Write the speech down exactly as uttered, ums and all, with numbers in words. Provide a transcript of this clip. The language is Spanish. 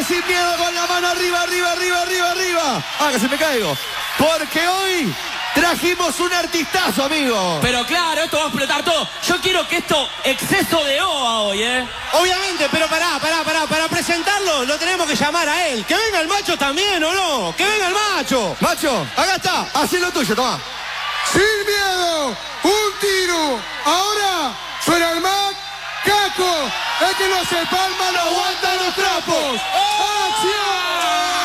sin miedo con la mano arriba, arriba, arriba, arriba, arriba. Ah, que se me caigo. Porque hoy trajimos un artistazo, amigo. Pero claro, esto va a explotar todo. Yo quiero que esto, exceso de O A hoy, ¿eh? Obviamente, pero pará, pará, pará. Para presentarlo lo tenemos que llamar a él. Que venga el macho también, ¿o no? Que venga el macho. Macho, acá está. Hacé lo tuyo, toma. Sin miedo, un tiro. Ahora suena el macaco. El que no se palma no aguanta los trapos. ¡Acción!